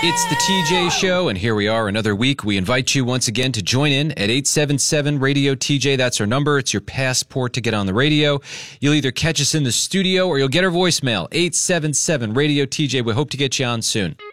It's the TJ Show, and here we are another week. We invite you once again to join in at 877-RADIO-TJ. That's our number. It's your passport to get on the radio. You'll either catch us in the studio or you'll get our voicemail, 877-RADIO-TJ. We hope to get you on soon.